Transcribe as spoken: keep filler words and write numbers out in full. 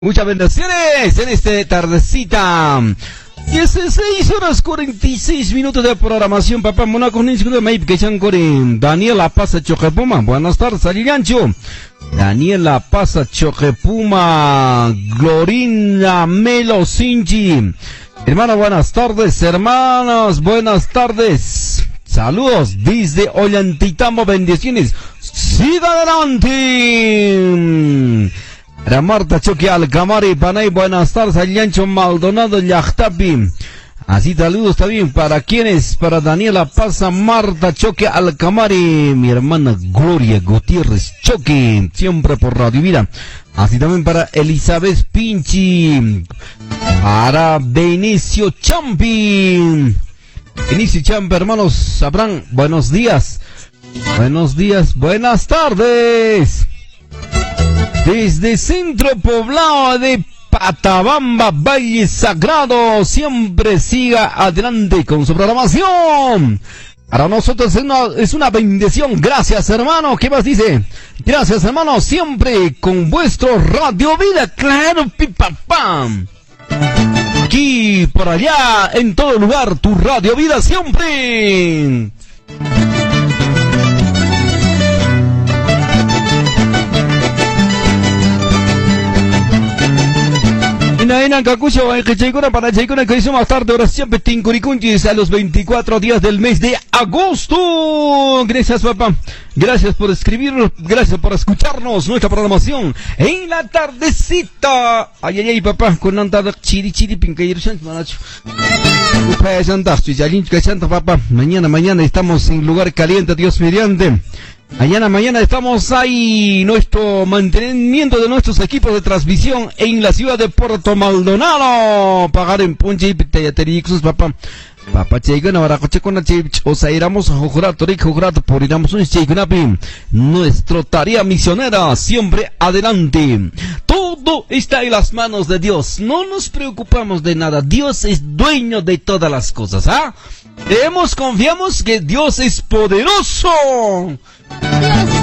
Muchas bendiciones en esta tardecita. dieciséis horas cuarenta y seis minutos de programación, papá. Mona con de Maip que chan con Daniela Pasa Choquepuma. Buenas tardes, Aliancho. Daniela Pasa Choquepuma. Glorina Melo Sinchi. Hermano, buenas tardes, hermanos. Buenas tardes. Saludos desde Ollantaytambo. Bendiciones. Siga adelante. Para Marta Choque Alcamari, Panay, buenas tardes, Aliancho Maldonado, Yachtapi. Así saludos también para quienes, para Daniela Pasa, Marta Choque Alcamari, mi hermana Gloria Gutiérrez Choque, siempre por Radio Vida. Así también para Elizabeth Pinchi, para Benicio Champi. Benicio Champi, hermanos, sabrán, buenos días, buenos días, buenas tardes. Desde Centro Poblado de Patabamba, Valle Sagrado, siempre siga adelante con su programación. Para nosotros es una, es una bendición. Gracias, hermano. ¿Qué más dice? Gracias, hermano. Siempre con vuestro Radio Vida. Claro, pipapam. Aquí, por allá, en todo lugar, tu Radio Vida siempre. En Cacucho, que Chaicona para Chaicona, que hizo más tarde, ahora siempre Tincuricunchis a los veinticuatro días del mes de agosto. Gracias, papá. Gracias por escribirnos, gracias por escucharnos, nuestra programación en la tardecita. Ay, ay, ay, papá, con anda chiri chiri pincayer manacho. Papá, mañana, mañana estamos en lugar caliente, Dios mediante. Mañana, mañana estamos ahí, nuestro mantenimiento de nuestros equipos de transmisión en la ciudad de Puerto Maldonado. Pagar en Punche y Pitayaterixus, papá. Papá, chaygana, baracoche con la chich, o sea, iramos a jurar, toric, jurar, por iramos un chaygunapi. Nuestra tarea misionera, siempre adelante. Todo está en las manos de Dios. No nos preocupamos de nada. Dios es dueño de todas las cosas, ¿ah? Creemos, confiamos que Dios es poderoso. Dios